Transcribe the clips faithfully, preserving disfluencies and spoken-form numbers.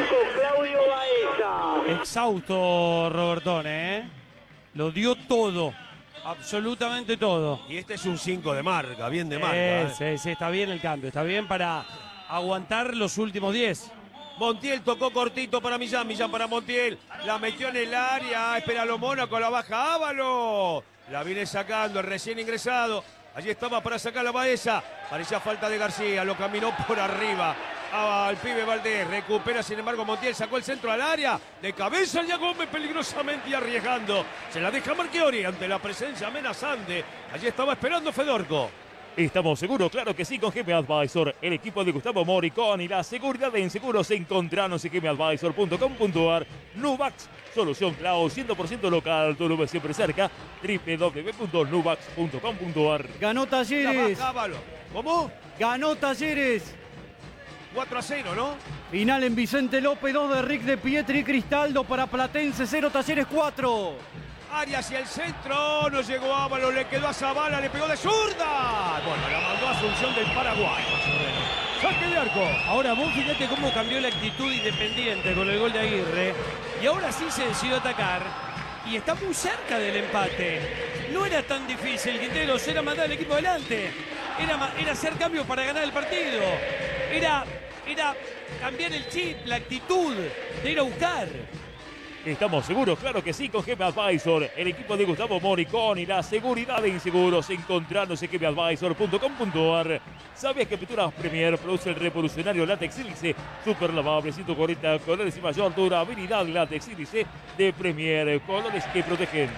técnico Claudio Baeza. Exhausto Robertone, ¿eh? Lo dio todo, absolutamente todo. Y este es un cinco de marca, bien de marca. Eh, ¿eh? sí, sí, está bien el cambio, está bien para aguantar los últimos diez. Montiel tocó cortito para Millán, Millán para Montiel. La metió en el área, espera lo Mónaco, la baja Ávalo. La viene sacando el recién ingresado. Allí estaba para sacar la Baeza. Parecía falta de García, lo caminó por arriba al pibe Valdés. Recupera sin embargo Montiel, sacó el centro al área. De cabeza ya Gómez peligrosamente y arriesgando. Se la deja Marchiori ante la presencia amenazante. Allí estaba esperando Fedorco. Estamos seguros, claro que sí, con G M Advisor, el equipo de Gustavo Moricón y la seguridad en seguros. Encontranos en gm advisor punto com punto ar. Nubax, solución cloud cien por ciento local, tu nube siempre cerca. doble u doble u doble u punto nubax punto com punto ar. Ganó Talleres. ¿Cómo? Ganó Talleres. cuatro a cero, ¿no? Final en Vicente López, dos de Rick de Pietri y Cristaldo para Platense, cero Talleres cuatro. Área hacia el centro, no llegó Ávalo, le quedó a Zavala, le pegó de zurda. Bueno, la mandó a Asunción del Paraguay. Saque de arco. Ahora vos fíjate cómo cambió la actitud Independiente con el gol de Aguirre. Y ahora sí se decidió atacar. Y está muy cerca del empate. No era tan difícil, Quinteros, era mandar al equipo adelante. Era, era hacer cambios para ganar el partido. Era, era cambiar el chip, la actitud de ir a buscar. Estamos seguros, claro que sí, con G M Advisor, el equipo de Gustavo Moricón y la seguridad de inseguros. Encontrarnos en gm advisor punto com punto ar. ¿Sabías que Pinturas Premier produce el revolucionario látex sílice super lavable, ciento cuarenta colores y mayor durabilidad? Látex sílice de Premier, colores que protegen.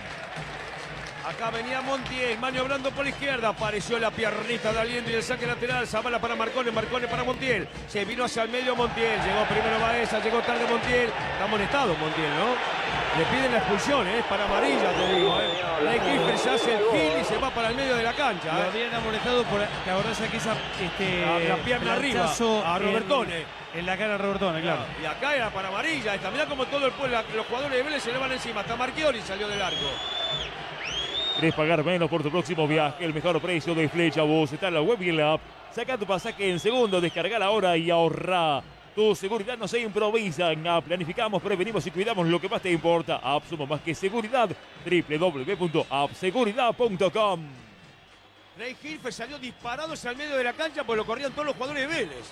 Acá venía Montiel, maniobrando por la izquierda. Apareció la piernita de Aliendo y el saque lateral. Zavala para Marcone, Marcone para Montiel. Se vino hacia el medio Montiel. Llegó primero Baeza, llegó tarde Montiel. Está amonestado Montiel, ¿no? Le piden la expulsión, ¿eh? Es para amarilla, te digo, ¿eh? Ray Kiefer se hace el gil y se va para el medio de la cancha, ¿eh? Lo habían amonestado por que ahora saque esa este, la, la pierna arriba a Robertone. En, en la cara de Robertone, claro. Y acá era para amarilla esta. Mirá como todo el pueblo, los jugadores de Vélez se le van encima. Hasta Marchiori salió del arco. ¿Querés pagar menos por tu próximo viaje? El mejor precio de Flecha Bus está en la web y en la app. Saca tu pasaje en segundo, descarga ahora y ahorra. Tu seguridad no se improvisa. En app planificamos, prevenimos y cuidamos lo que más te importa. App somos más que seguridad. doble u doble u doble u punto app seguridad punto com. Ray Kiefer salió disparado hacia el medio de la cancha porque lo corrían todos los jugadores de Vélez.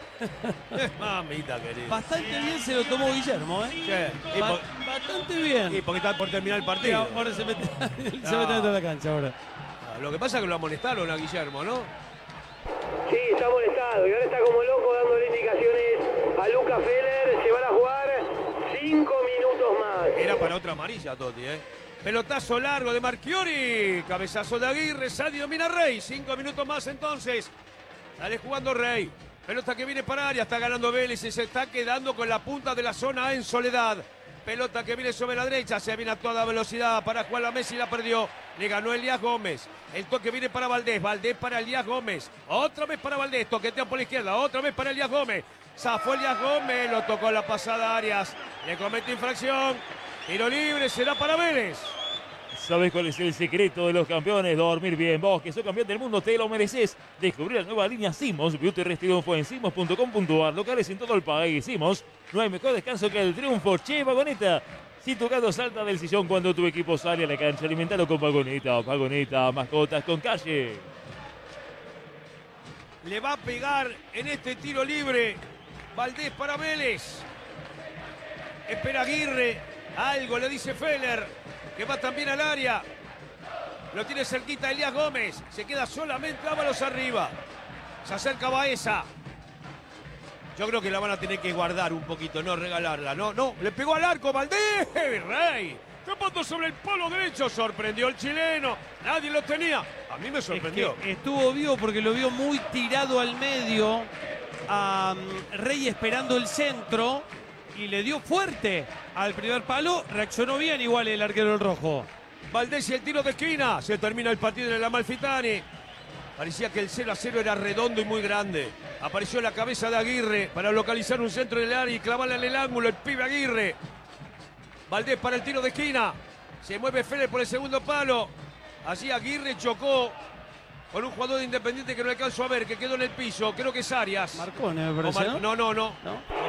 Mamita querida. Bastante bien se lo tomó Guillermo, ¿eh? Sí. Ba por, bastante bien. Y porque está por terminar el partido. Sí, ahora se mete, no. se mete dentro de la cancha ahora. Lo que pasa es que lo amonestaron a Guillermo, ¿no? Sí, está molestado y ahora está como loco dándole indicaciones a Luca Feller. Se van a jugar cinco minutos más. Era para otra amarilla, Totti, ¿eh? Pelotazo largo de Marchiori. Cabezazo de Aguirre. Sadi domina Rey. Cinco minutos más entonces. Sale jugando Rey. Pelota que viene para área. Está ganando Vélez y se está quedando con la punta de la zona en soledad. Pelota que viene sobre la derecha. Se viene a toda velocidad para Juan la Messi. La perdió. Le ganó Elías Gómez. El toque viene para Valdés. Valdés para Elías Gómez. Otra vez para Valdés. Toquetea por la izquierda. Otra vez para Elías Gómez. Zafó Elías Gómez. Lo tocó la pasada Arias. Le comete infracción. Tiro libre. Será para Vélez. ¿Sabes cuál es el secreto de los campeones? Dormir bien. Vos, que sos campeón del mundo, te lo mereces. Descubrir la nueva línea Simos. Beauty Rest Triunfo en simos punto com punto ar. Locales en todo el país. Simos, no hay mejor descanso que el triunfo. Che, Vagoneta. Si tu gato salta del sillón cuando tu equipo sale a la cancha, alimentalo con Vagoneta. Vagoneta, mascotas con calle. Le va a pegar en este tiro libre Valdés para Vélez. Espera Aguirre. Algo le dice Feller. Que va también al área. Lo tiene cerquita Elías Gómez. Se queda solamente Ábalos arriba. Se acerca Baeza. Yo creo que la van a tener que guardar un poquito, no regalarla. No, no. Le pegó al arco Valdés. Rey. Tapando sobre el palo derecho. Sorprendió el chileno. Nadie lo tenía. A mí me sorprendió. Es que estuvo vivo porque lo vio muy tirado al medio. A Rey esperando el centro. Y le dio fuerte al primer palo. Reaccionó bien igual el arquero del rojo. Valdés y el tiro de esquina. Se termina el partido en el Amalfitani. Parecía que el cero a cero era redondo y muy grande. Apareció la cabeza de Aguirre para localizar un centro del área y clavarla en el ángulo. El pibe Aguirre. Valdés para el tiro de esquina. Se mueve Feller por el segundo palo. Allí Aguirre chocó con un jugador de Independiente que no alcanzó a ver, que quedó en el piso. Creo que es Arias. Marcone, me parece, Mar... ¿no? No, no, no. ¿No?